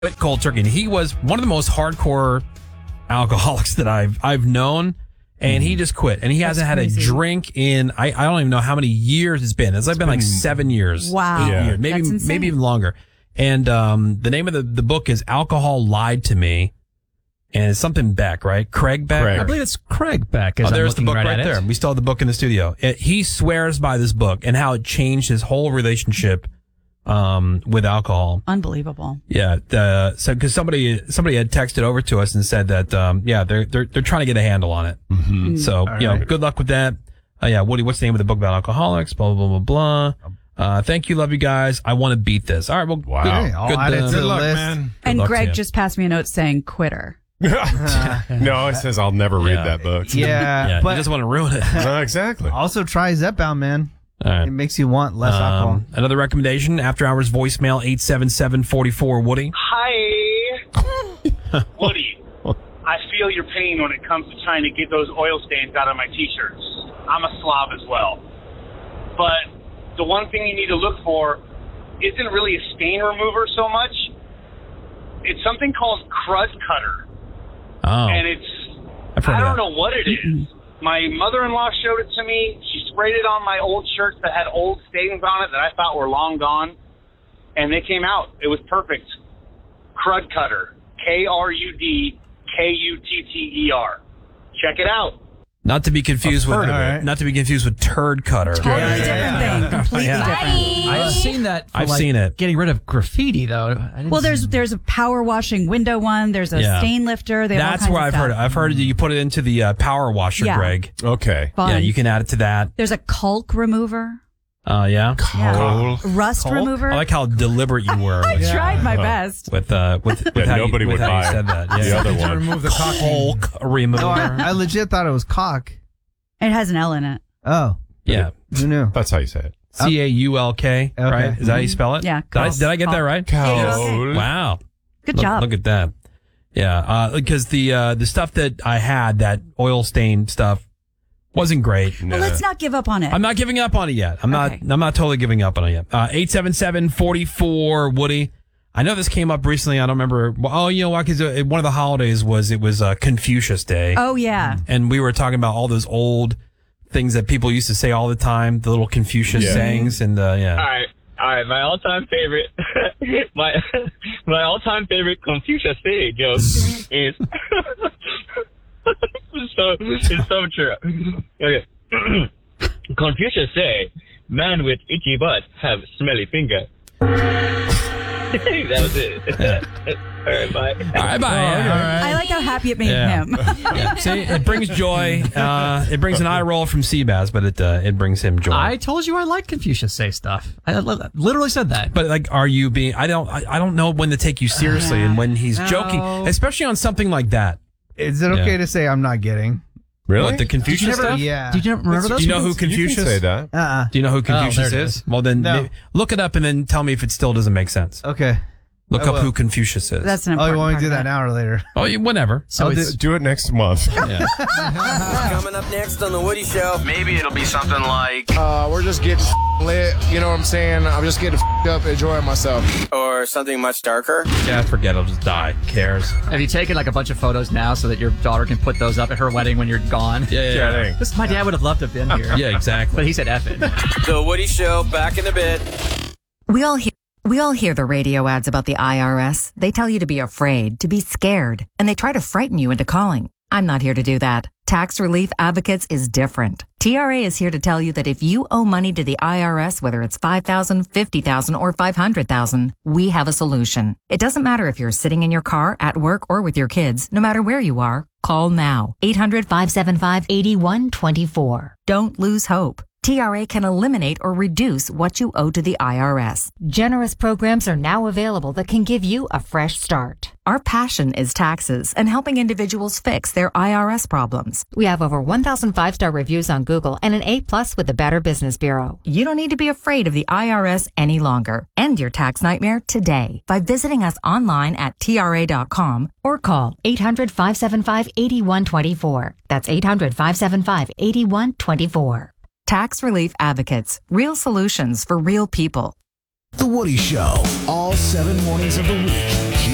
quit cold turkey. And he was one of the most hardcore alcoholics that I've known. And he just quit. And he hasn't had a drink in, I don't even know how many years it's been. It's been like 7 years. Wow. 8 years, maybe even longer. And the name of the book is Alcohol Lied to Me. And it's something Beck, right? Craig Beck? Craig. I believe it's Craig Beck. There's the book right there. We still have the book in the studio. He swears by this book and how it changed his whole relationship with alcohol. Unbelievable. Yeah. So because somebody had texted over to us and said that they're trying to get a handle on it. Mm-hmm. So good luck with that. Woody, what's the name of the book about alcoholics? Blah blah blah blah blah. Thank you, love you guys. I want to beat this. All right. Well, wow. Good, I'll add it to the list. Man. And luck Greg to you. just passed me a note saying quitter. No, it says I'll never read that book. Yeah, but he doesn't want to ruin it. Exactly. also try Zepbound, man. All right. It makes you want less alcohol. Another recommendation, after hours voicemail 877-44 Woody. Hi, Woody. I feel your pain when it comes to trying to get those oil stains out of my t-shirts. I'm a slob as well. But the one thing you need to look for isn't really a stain remover so much. It's something called Crud Cutter. Oh. And I don't know what it is. My mother-in-law showed it to me. She sprayed it on my old shirts that had old stains on it that I thought were long gone. And they came out. It was perfect. Crud Cutter. Krudkutter. Check it out. Not to be confused with turd cutter. Totally different thing. Completely different. I've seen that. I've seen it. Getting rid of graffiti, though. Well, there's a power washing window one. There's a stain lifter. They have That's all kinds where of I've stuff. heard it. I've heard that you put it into the power washer, Yeah. Greg. Okay. Fun. Yeah, you can add it to that. There's a caulk remover. Yeah. Rust remover. I like how deliberate you were. I tried my best. With how nobody you would buy said that. the Yeah. other one. remove the Hulk remover. No, I legit thought it was cock. It has an L in it. Oh. Yeah. Who knew? That's how you say it. Caulk, right? Is that how you spell it? Yeah. Did I get that right? Yeah. Wow. Good job. Look at that. Yeah. Because the stuff that I had, that oil stain stuff, wasn't great. Well, let's not give up on it. I'm not giving up on it yet. I'm not totally giving up on it yet. 877-44 Woody. I know this came up recently. I don't remember. Oh, you know what? Because one of the holidays was Confucius Day. Oh, yeah. And we were talking about all those old things that people used to say all the time, the little Confucius sayings, and All right. My all-time favorite, my all-time favorite Confucius saying joke is it's so true. Okay. Confucius say, "Man with itchy butt have smelly finger." That was it. All right, bye. All right, bye. I like how happy it made him. Yeah. See, it brings joy. It brings an eye roll from Seabass, but it brings him joy. I told you I like Confucius say stuff. I literally said that. But like, are you being? I don't know when to take you seriously and when he's joking, especially on something like that. Is it okay to say I'm not getting? Really? What, the Confucius stuff? Yeah. Did you remember those? Do you know who You Confucius? can say that. Do you know who Confucius there it is? is. Well, then No. look it up and then tell me if it still doesn't make sense. Okay. Look I up will. who Confucius is. That's an Oh, you important want me part to do of that now or later? Oh, whatever. So I'll it's Do it next month. Yeah. Coming up next on The Woody Show. Maybe it'll be something like, We're just getting lit, you know what I'm saying? I'm just getting up, enjoying myself. Or something much darker. Yeah, forget. I'll just die. Who cares? Have you taken like a bunch of photos now so that your daughter can put those up at her wedding when you're gone? Yeah. My dad would have loved to have been here. Yeah, exactly. But he said F it. The Woody Show, back in a bit. We all hear the radio ads about the IRS. They tell you to be afraid, to be scared, and they try to frighten you into calling. I'm not here to do that. Tax Relief Advocates is different. TRA is here to tell you that if you owe money to the IRS, whether it's $5,000, $50,000, or $500,000, we have a solution. It doesn't matter if you're sitting in your car, at work, or with your kids. No matter where you are, call now. 800-575-8124. Don't lose hope. TRA can eliminate or reduce what you owe to the IRS. Generous programs are now available that can give you a fresh start. Our passion is taxes and helping individuals fix their IRS problems. We have over 1,000 5-star reviews on Google and an A+ with the Better Business Bureau. You don't need to be afraid of the IRS any longer. End your tax nightmare today by visiting us online at TRA.com or call 800-575-8124. That's 800-575-8124. Tax Relief Advocates. Real solutions for real people. The Woody Show. All 7 mornings of the week.